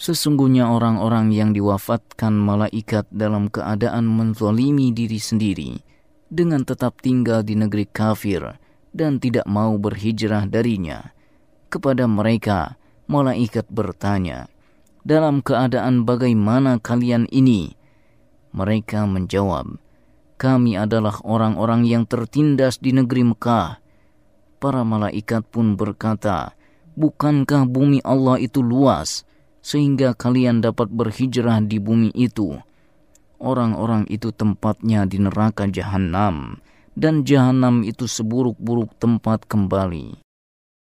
Sesungguhnya orang-orang yang diwafatkan malaikat dalam keadaan menzalimi diri sendiri dengan tetap tinggal di negeri kafir dan tidak mau berhijrah darinya. Kepada mereka, malaikat bertanya, "Dalam keadaan bagaimana kalian ini?" Mereka menjawab, "Kami adalah orang-orang yang tertindas di negeri Mekah." Para malaikat pun berkata, "Bukankah bumi Allah itu luas, sehingga kalian dapat berhijrah di bumi itu?" Orang-orang itu tempatnya di neraka Jahanam, dan Jahanam itu seburuk-buruk tempat kembali.